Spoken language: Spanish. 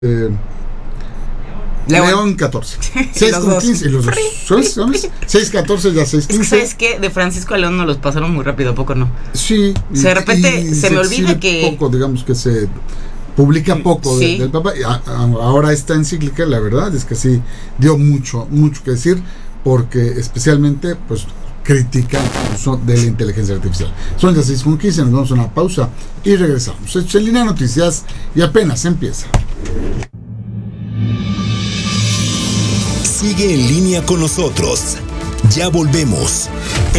León 14. 6 con 15 y los dos. 6-14 ya 6-15. ¿Sabes qué? De Francisco a León nos los pasaron muy rápido, ¿a poco no? Sí. De repente se me olvida que poco, digamos que se publica poco sí. del Papa. Ahora esta encíclica, la verdad es que sí dio mucho que decir, porque especialmente pues critica el uso de la inteligencia artificial. Son las 6:15, nos vamos a una pausa y regresamos. Esto es Línea Noticias y apenas empieza. Sigue en línea con nosotros. Ya volvemos.